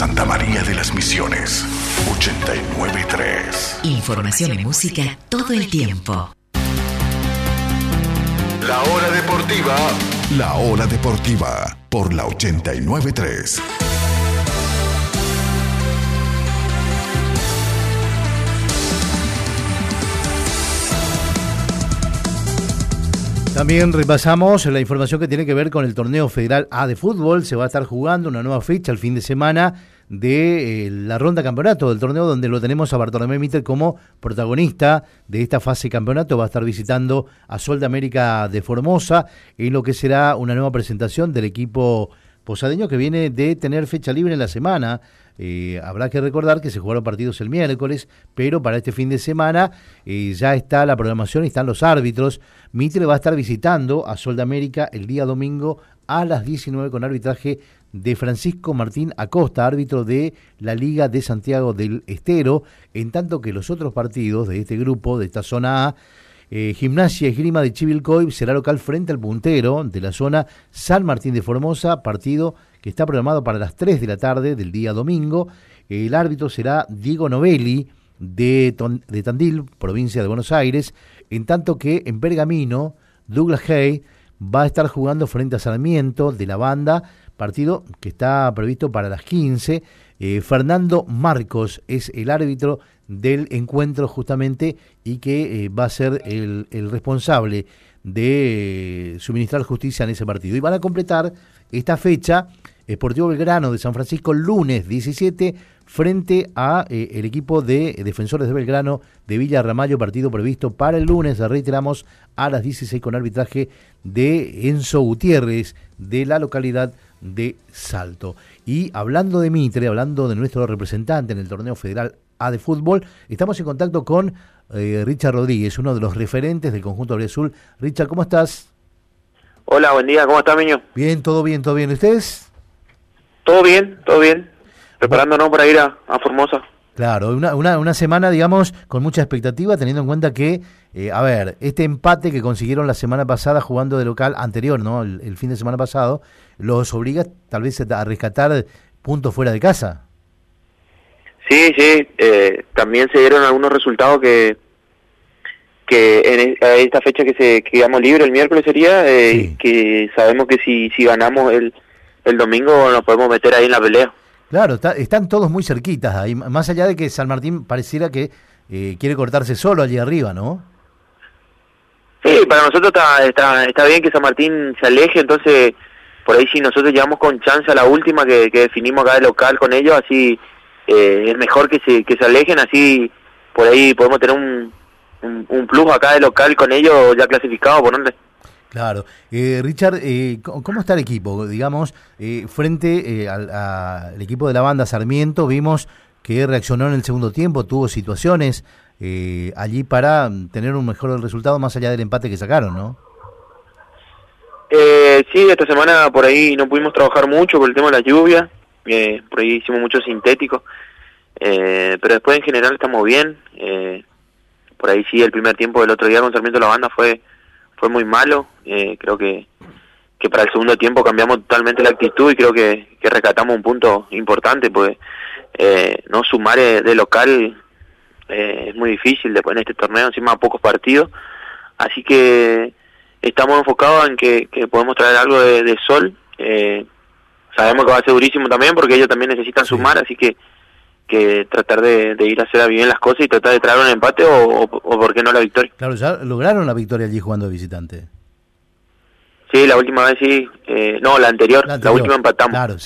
Santa María de las Misiones, 89.3. Información y música todo el tiempo. La Hora Deportiva. La Hora Deportiva por la 89.3. También repasamos la información que tiene que ver con el torneo federal A de fútbol. Se va a estar jugando una nueva fecha el fin de semana de la ronda campeonato del torneo, donde lo tenemos a Bartolomé Mitter como protagonista de esta fase campeonato. Va a estar visitando a Sol de América de Formosa en lo que será una nueva presentación del equipo posadeño que viene de tener fecha libre en la semana. Habrá que recordar que se jugaron partidos el miércoles, pero para este fin de semana ya está la programación y están los árbitros. Mitre va a estar visitando a Sol de América el día domingo a las 19 con arbitraje de Francisco Martín Acosta, árbitro de la Liga de Santiago del Estero, en tanto que los otros partidos de este grupo, de esta zona A, Gimnasia Esgrima de Chivilcoy será local frente al puntero de la zona San Martín de Formosa, partido que está programado para las 3 de la tarde del día domingo. El árbitro será Diego Novelli de Tandil, provincia de Buenos Aires, en tanto que en Pergamino, Douglas Hay va a estar jugando frente a Sarmiento de la Banda, partido que está previsto para las 15. Fernando Marcos es el árbitro del encuentro justamente y que va a ser el responsable de suministrar justicia en ese partido. Y van a completar esta fecha Sportivo Belgrano de San Francisco lunes 17 frente a el equipo de Defensores de Belgrano de Villa Ramallo, partido previsto para el lunes, reiteramos, a las 16 con arbitraje de Enzo Gutiérrez de la localidad de Salto. Y hablando de Mitre, hablando de nuestro representante en el torneo federal A de fútbol, estamos en contacto con Richard Rodríguez, uno de los referentes del conjunto Azul. Richard, ¿cómo estás? Hola, buen día, ¿cómo está, Miño? Bien, todo bien, todo bien. ¿Ustedes? Todo bien, todo bien. Preparándonos para ir a Formosa. Claro, una semana, digamos, con mucha expectativa, teniendo en cuenta que, este empate que consiguieron la semana pasada jugando de local anterior, ¿no? El fin de semana pasado, los obliga tal vez a rescatar puntos fuera de casa. Sí, también se dieron algunos resultados que en esta fecha que quedamos libre el miércoles sería, sí, que sabemos que si ganamos el domingo nos podemos meter ahí en la pelea. Claro, están todos muy cerquitas ahí, más allá de que San Martín pareciera que quiere cortarse solo allí arriba, ¿no? Sí, para nosotros está bien que San Martín se aleje, entonces por ahí si nosotros llegamos con chance a la última que definimos acá de local con ellos, así es mejor que se alejen, así por ahí podemos tener un plus acá de local con ellos ya clasificado, por donde. Claro. Richard, ¿cómo está el equipo? Digamos, frente al equipo de la Banda Sarmiento, vimos que reaccionó en el segundo tiempo, tuvo situaciones allí para tener un mejor resultado más allá del empate que sacaron, ¿no? Sí, esta semana por ahí no pudimos trabajar mucho por el tema de la lluvia, por ahí hicimos mucho sintético, pero después en general estamos bien. Por ahí sí, el primer tiempo del otro día con Sarmiento de la Banda fue muy malo. Creo que para el segundo tiempo cambiamos totalmente la actitud y creo que rescatamos un punto importante, pues no sumar de local es muy difícil después en este torneo, encima pocos partidos, así que estamos enfocados en que podemos traer algo de Sol. Sabemos que va a ser durísimo también porque ellos también necesitan sumar, así que tratar de ir a hacer bien las cosas y tratar de traer un empate o por qué no la victoria. Claro, ya lograron la victoria allí jugando de visitante. Sí, la última vez sí, no, la anterior, la última empatamos. Claro,